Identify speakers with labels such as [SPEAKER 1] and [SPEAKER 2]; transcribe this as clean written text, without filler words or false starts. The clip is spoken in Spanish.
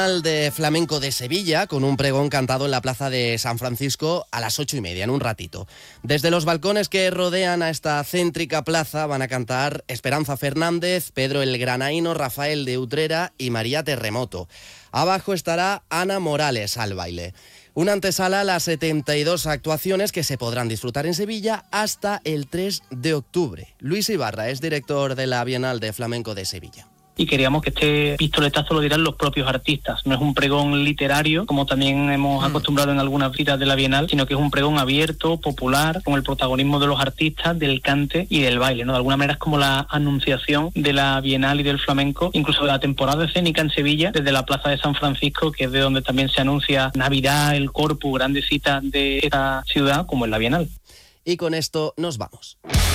[SPEAKER 1] de Flamenco de Sevilla, con un pregón cantado en la plaza de San Francisco a las 8:30, en un ratito. Desde los balcones que rodean a esta céntrica plaza van a cantar Esperanza Fernández, Pedro el Granaíno, Rafael de Utrera y María Terremoto. Abajo estará Ana Morales al baile. Una antesala a las 72 actuaciones que se podrán disfrutar en Sevilla hasta el 3 de octubre. Luis Ibarra es director de la Bienal de Flamenco de Sevilla.
[SPEAKER 2] Y queríamos que este pistoletazo lo dieran los propios artistas. No es un pregón literario, como también hemos acostumbrado en algunas citas de la Bienal, sino que es un pregón abierto, popular, con el protagonismo de los artistas, del cante y del baile, ¿no? De alguna manera es como la anunciación de la Bienal y del flamenco, incluso de la temporada escénica en Sevilla, desde la Plaza de San Francisco, que es de donde también se anuncia Navidad, el Corpus, grandes citas de esta ciudad, como en la Bienal.
[SPEAKER 1] Y con esto nos vamos.